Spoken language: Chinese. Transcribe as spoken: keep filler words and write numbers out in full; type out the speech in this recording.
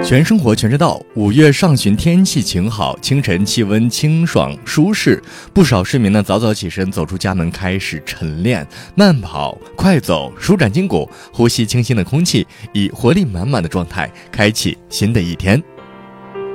全生活全知道。五月上旬天气晴好，清晨气温清爽舒适，不少市民呢早早起身，走出家门，开始晨练、慢跑、快走，舒展筋骨，呼吸清新的空气，以活力满满的状态开启新的一天。